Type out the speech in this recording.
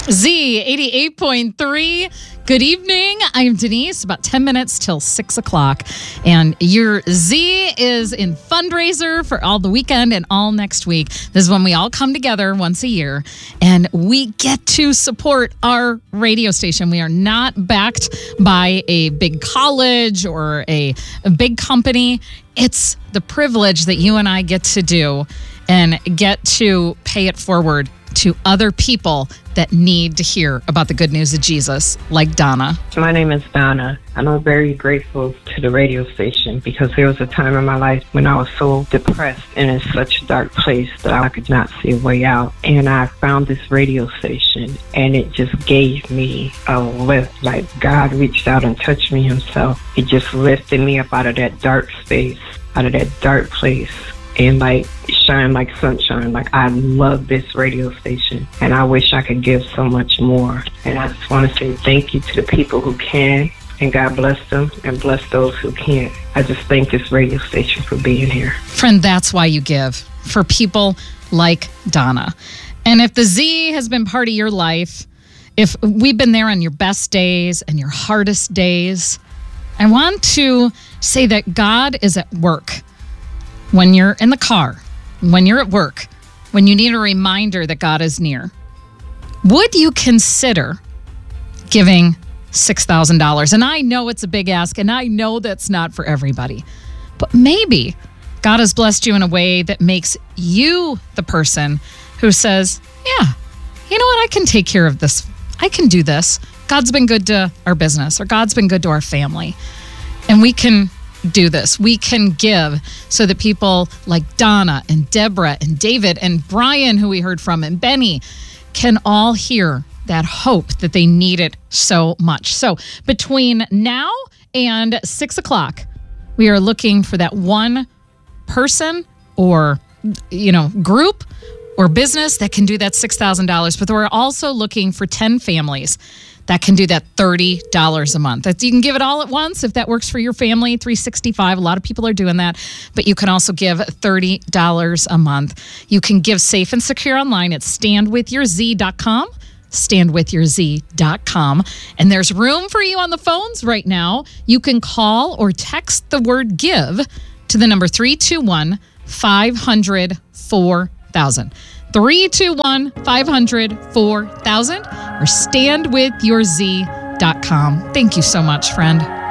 Z 88.3. Good evening. I'm Denise. About 10 minutes till 6 o'clock. And your Z is in fundraiser for all the weekend and all next week. This is when we all come together once a year and we get to support our radio station. We are not backed by a big college or a big company. It's the privilege that you and I get to do and get to pay it forward to other people that need to hear about the good news of Jesus, like Donna. My name is Donna, and I'm very grateful to the radio station because there was a time in my life when I was so depressed and in such a dark place that I could not see a way out. And I found this radio station, and it just gave me a lift, like God reached out and touched me himself. It just lifted me up out of that dark space, out of that dark place, and like shine like sunshine. Like, I love this radio station and I wish I could give so much more. And I just want to say thank you to the people who can, and God bless them and bless those who can't. I just thank this radio station for being here. Friend, that's why you give, for people like Donna. And if the Z has been part of your life, if we've been there on your best days and your hardest days, I want to say that God is at work. When you're in the car, when you're at work, when you need a reminder that God is near, would you consider giving $6,000? And I know it's a big ask, and I know that's not for everybody, but maybe God has blessed you in a way that makes you the person who says, yeah, you know what? I can take care of this. I can do this. God's been good to our business, or God's been good to our family, and we can do this. We can give so that people like Donna and Deborah and David and Brian, who we heard from, and Benny, can all hear that hope that they need it so much. So between now and 6 o'clock, we are looking for that one person or, group or business that can do that $6,000. But we're also looking for 10 families that can do that $30 a month. You can give it all at once if that works for your family, $365. A lot of people are doing that. But you can also give $30 a month. You can give safe and secure online at standwithyourz.com. standwithyourz.com. And there's room for you on the phones right now. You can call or text the word give to the number 321-500-4000. 321-500-4000 or standwithyourz.com. Thank you so much, friend.